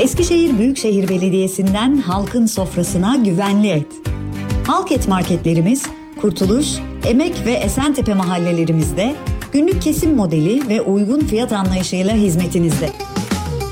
Eskişehir Büyükşehir Belediyesi'nden halkın sofrasına güvenli et. Halk et marketlerimiz Kurtuluş, Emek ve Esentepe mahallelerimizde günlük kesim modeli ve uygun fiyat anlayışıyla hizmetinizde.